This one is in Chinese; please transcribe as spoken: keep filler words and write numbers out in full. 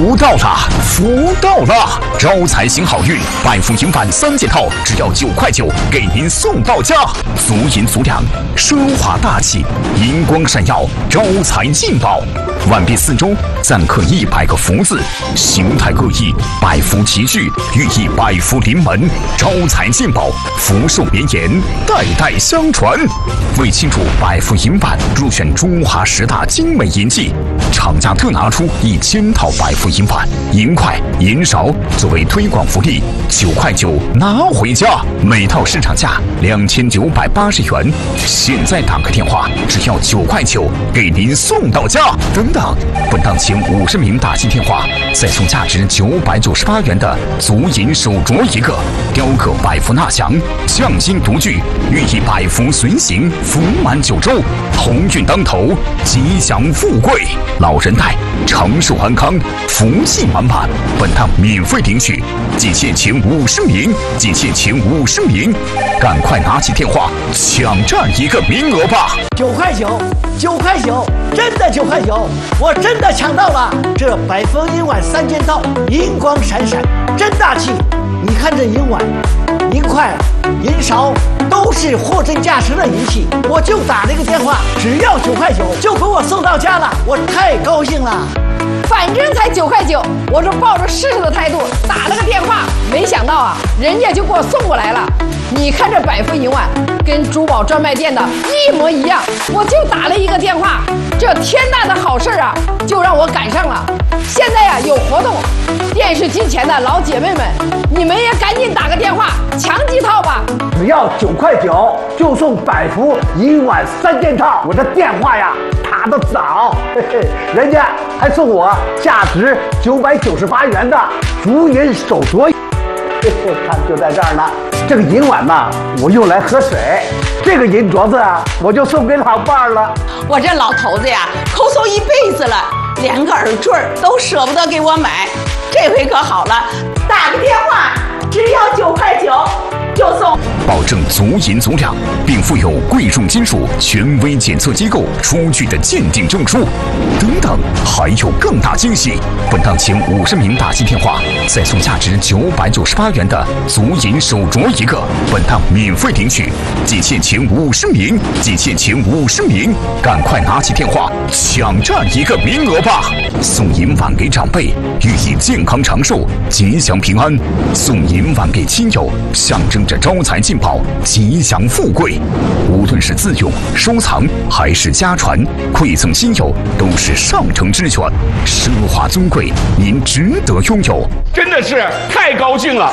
福到了，福到了！招财行好运，百福银碗三件套，只要九块九，给您送到家。足银足两，奢华大气，银光闪耀，招财进宝。碗壁四周錾刻一百个福字，形态各异，百福齐聚，寓意百福临门，招财进宝，福寿绵延，代代相传。为庆祝百福银碗入选中华十大精美银器，厂家特拿出一千套百福银碗、银筷、银勺作为推广福利，九块九拿回家，每套市场价两千九百八十元。现在打个电话，只要九块九，给您送到家。等等，本档前五十名打进电话，再送价值九百九十八元的足银手镯一个，雕刻百福纳祥，匠心独具，寓意百福随行，福满九州，鸿运当头，吉祥富贵，老人带，长寿安康，福气满满。本趟免费领取，仅限前五十名，仅限前五十名，赶快拿起电话抢占一个名额吧！ 九块九，九块九，真的九块九，我真的抢到了！这百福银碗三件套，银光闪闪，真大气！你看这银碗、银筷、银勺，都是货真价实的银器。我就打了一个电话，只要九块九，就给我送到家了，我太高兴了。 反正才九块九，我是抱着试试的态度打了个电话，没想到啊，人家就给我送过来了。你看这百福银碗跟珠宝专卖店的一模一样，我就打了一个电话，这天大的好事啊，就让我赶上了。现在呀、啊、有活动，电视机前的老姐妹们，你们也赶紧打个电话抢几套吧。 只要九块九就送百福银碗三件套，我的电话呀打得早，嘿嘿，人家还送我价值九百九十八元的足银手镯，嘿嘿，看就在这儿呢。这个银碗呢，我用来喝水；这个银镯子啊，我就送给老伴儿了。 我这老头子呀，抠搜一辈子了，连个耳坠都舍不得给我买，这回可好了，打个电话，只要九块九就送。 保证足银足两，并附有贵重金属权威检测机构出具的鉴定证书。等等，还有更大惊喜！本档前五十名打进电话，再送价值九百九十八元的足银手镯一个。本档免费领取，仅限前五十名，仅限前五十名，赶快拿起电话抢占一个名额吧！送银碗给长辈，寓意健康长寿、吉祥平安；送银碗给亲友，象征着招财进宝、吉祥富贵。无论是自用、收藏还是家传，馈赠亲友都是上乘之选，奢华尊贵，您值得拥有。 真的是太高兴了！